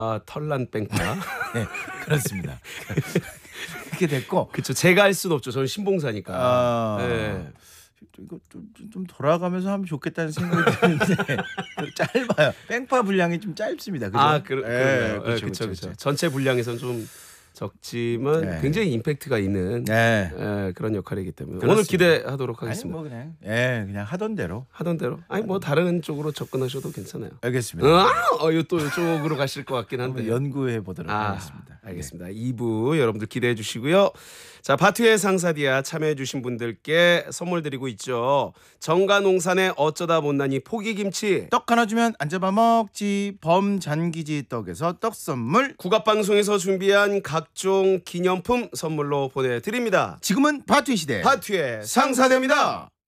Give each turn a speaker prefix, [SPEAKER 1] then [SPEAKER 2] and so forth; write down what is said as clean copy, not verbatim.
[SPEAKER 1] 털난 뺑파.
[SPEAKER 2] 네, 그렇습니다. 그렇게 됐고.
[SPEAKER 1] 그렇죠. 제가 할 수는 없죠. 저는 신봉사니까. 네.
[SPEAKER 2] 이거 좀 돌아가면서 하면 좋겠다는 생각이 드는데 짧아요. 뺑파 분량이 좀 짧습니다. 그죠?
[SPEAKER 1] 그러네요.
[SPEAKER 2] 그렇죠,
[SPEAKER 1] 그렇죠.
[SPEAKER 2] 그렇죠.
[SPEAKER 1] 전체 분량에서는 좀 적지만
[SPEAKER 2] 네.
[SPEAKER 1] 굉장히 임팩트가 있는
[SPEAKER 2] 네.
[SPEAKER 1] 그런 역할이기 때문에
[SPEAKER 2] 그렇습니다.
[SPEAKER 1] 오늘 기대하도록
[SPEAKER 2] 아니
[SPEAKER 1] 하겠습니다.
[SPEAKER 2] 뭐 그냥 그냥 하던 대로.
[SPEAKER 1] 하던 대로. 아니 뭐 다른 쪽으로 접근하셔도 괜찮아요.
[SPEAKER 2] 알겠습니다.
[SPEAKER 1] 또 이쪽으로 가실 것 같긴 한데.
[SPEAKER 2] 한번 연구해 보도록 하겠습니다.
[SPEAKER 1] 알겠습니다. 2부 여러분들 기대해 주시고요. 자, 바투의 상사디아 참여해 주신 분들께 선물 드리고 있죠. 정가농산의 어쩌다 못난이 포기김치,
[SPEAKER 2] 떡 하나 주면 안 잡아 먹지. 범잔기지 떡에서 떡 선물.
[SPEAKER 1] 국악방송에서 준비한 각종 기념품 선물로 보내드립니다.
[SPEAKER 2] 지금은 바투의 시대.
[SPEAKER 1] 바투의 상사디아입니다.